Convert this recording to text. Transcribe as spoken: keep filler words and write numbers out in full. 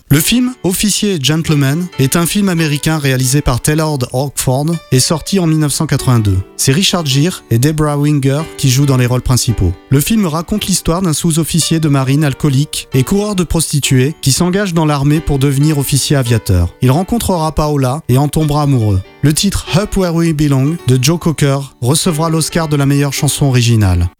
Le film Officier et Gentleman est un film américain réalisé par Taylor Hackford et sorti en dix-neuf cent quatre-vingt-deux. C'est Richard Gere et Debra Winger qui jouent dans les rôles principaux. Le film raconte l'histoire d'un sous-officier de marine alcoolique et coureur de prostituées qui s'engage dans l'armée pour devenir officier aviateur. Il rencontrera Paola et en tombera amoureux. Le titre Up Where We Belong de Joe Cocker recevra l'Oscar de la meilleure chanson originale.